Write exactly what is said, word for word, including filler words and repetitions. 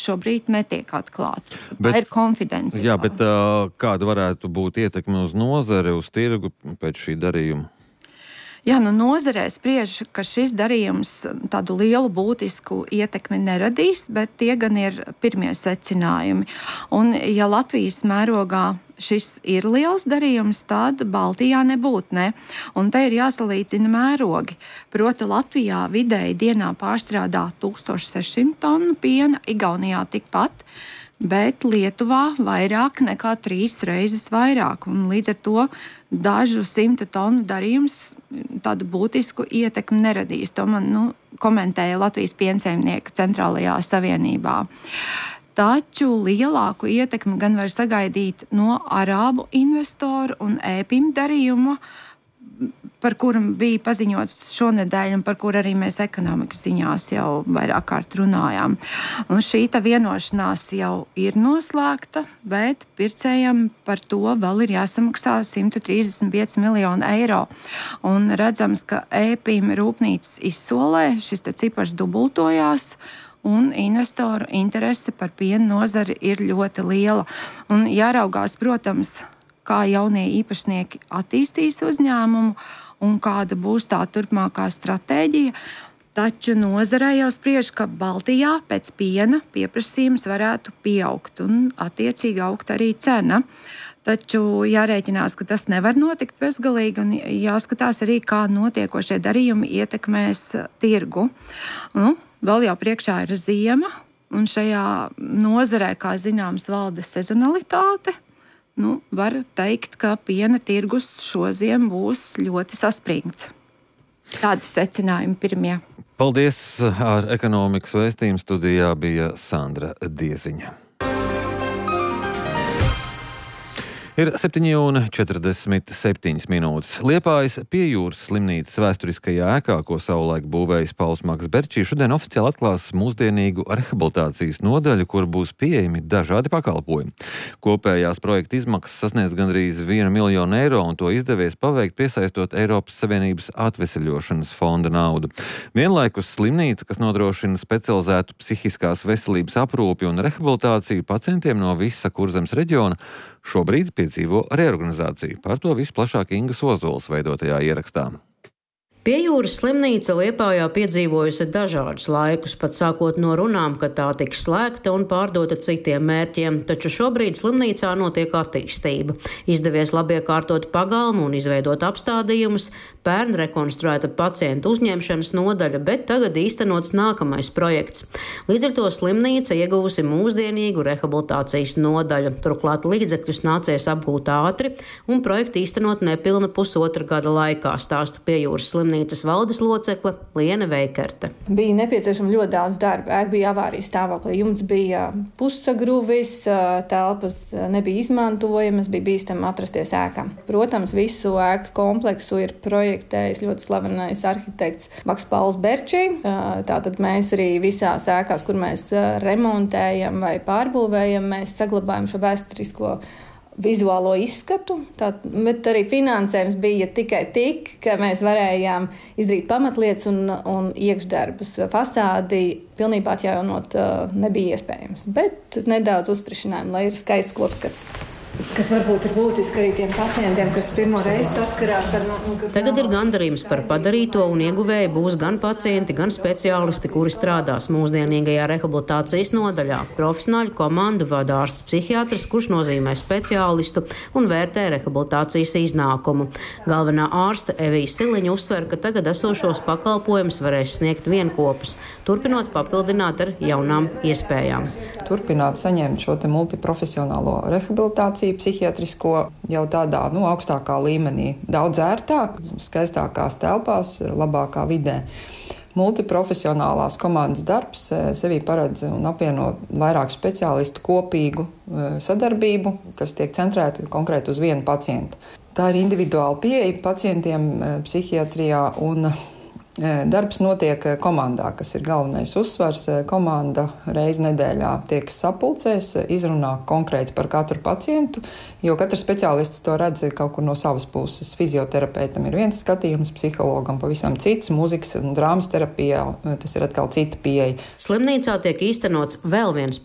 šobrīd netiek atklāti. Bet, tā ir konfidenciāla. Jā, bet uh, kāda varētu būt ietekme uz nozari, uz tirgu pēc šī darījuma? Jā, nu nozarē spriež, ka šis darījums tādu lielu būtisku ietekmi neradīs, bet tie gan ir pirmie secinājumi. Un ja Latvijas mērogā šis ir liels darījums, tad Baltijā nebūtu ne. Un te ir jāsalīdzina mērogi. Proti Latvijā vidēji dienā pārstrādā tūkstoš sešsimt tonu piena, Igaunijā tikpat, bet Lietuvā vairāk nekā trīs reizes vairāk. Un līdz ar to dažu simtu tonu darījums tādu būtisku ietekmi neradīs. To man nu, komentēja Latvijas piensaimnieku centrālajā savienībā. Taču lielāku ietekmi gan var sagaidīt no arābu investoru un ēpim darījuma, par kuru bija paziņots šonedēļ un par kuru arī mēs ekonomikas ziņās jau vairāk kārt runājām. Un šī tā vienošanās jau ir noslēgta, bet pircējiem par to vēl ir jāsamaksā simt trīsdesmit pieci miljoni eiro. Un redzams, ka ēpim rūpnīcas izsolē šis te cipars dubultojās, un investoru interese par piena nozari ir ļoti liela. Un jāraugās, protams, kā jaunie īpašnieki attīstīs uzņēmumu un kāda būs tā turpmākā stratēģija. Taču nozarē jau spriež, ka Baltijā pēc piena pieprasījums varētu pieaugt un attiecīgi augt arī cena. Taču jārēķinās, ka tas nevar notikt bezgalīgi un jāskatās arī, kā notiekošie darījumi ietekmēs tirgu. Nu, vēl jau priekšā ir ziema, un šajā nozarē, kā zināms, valda sezonalitāte. Nu, var teikt, ka piena tirgus šoziem būs ļoti saspringts. Tādi secinājumi pirmie. Paldies! Ar ekonomikas vēstījumu studijā bija Sandra Dieziņa. Ir septiņi un četrdesmit septiņas minūtes. Liepājas Piejūras slimnīcas vēsturiskajā ēkā, ko savulaik būvējis Pauls Maks Berčī, šodien oficiāli atklās mūsdienīgu rehabilitācijas nodaļu, kur būs pieejami dažādi pakalpojumi. Kopējās projekta izmaksas sasniedz gandrīz vienu miljonu eiro, un to izdevies paveikt piesaistot Eiropas Savienības atveseļošanas fonda naudu. Vienlaikus slimnīca, kas nodrošina specializētu psihiskās veselības aprūpi un rehabilitāciju pacientiem no visa Kurzemes reģiona, šobrīd piedzīvo reorganizāciju. Par to visu plašāk Ingas Ozols veidotajā ierakstā. Piejūras slimnīca Liepājā piedzīvojusi dažādus laikus, pat sākot no runām, ka tā tiks slēgta un pārdota citiem mērķiem, taču šobrīd slimnīcā notiek attīstība. Izdevies labiekārtot pagalmu un izveidot apstādījumus, pērn rekonstruēta pacientu uzņemšanas nodaļa, bet tagad īstenots nākamais projekts. Līdz ar to slimnīca ieguvusi mūsdienīgu rehabilitācijas nodaļu, turklāt līdzekļus nācies apgūt ātri un projektu īstenot nepilna pusotra gada laikā, stāsta Piejūras slimnīca valdes locekle Liene Veikerte. Bija nepieciešama ļoti daudz darba. Ēka bija avārijas stāvoklī. Jumts bija pussagrūvis, telpas nebija izmantojamas, bija bīstami atrasties ēkām. Protams, visu ēkas kompleksu ir projektējis ļoti slavenais arhitekts Maks Pauls Berčī. Tātad mēs arī visās ēkās, kur mēs remontējam vai pārbūvējam, mēs saglabājam šo vēsturisko vizuālo izskatu, tā, bet arī finansējums bija tikai tik, ka mēs varējām izdarīt pamatlietas un, un iekšdarbus. Fasādi pilnībā atjaunot nebija iespējams, bet nedaudz uzfrišinājumu, lai ir skaists kopskats. Kas varbūt ir būtiski arī tiem pacientiem, kas pirmo reizi saskarās ar... Nu, Tagad ir gandarījums par padarīto, un ieguvēji būs gan pacienti, gan speciālisti, kuri strādās mūsdienīgajā rehabilitācijas nodaļā. Profesionāļu komandu vada ārsts psihiatrs, kurš nozīmē speciālistu un vērtē rehabilitācijas iznākumu. Galvenā ārste Evija Siliņa uzsver, ka tagad esošos pakalpojumus varēs sniegt vienkopus, turpinot papildināt ar jaunām iespējām. Turpināt saņemt šo te multiprofesionālo rehabilitāciju, psihiatrisko jau tādā nu, augstākā līmenī, daudz ērtāk, skaistākās telpās, labākā vidē. Multiprofesionālās komandas darbs sevī paredz un apvieno vairāku speciālistu kopīgu sadarbību, kas tiek centrēta konkrēti uz vienu pacientu. Tā ir individuāla pieeja pacientiem psihiatrijā un darbs notiek komandā, kas ir galvenais uzsvars. Komanda reizi nedēļā tiek sapulcēs, izrunā konkrēti par katru pacientu, jo katrs speciālists to redz kaut kur no savas puses. Fizioterapeitam ir viens skatījums, psihologam pavisam cits, mūzikas un drāmas terapijā tas ir atkal cita pieeja. Slimnīcā tiek īstenots vēl viens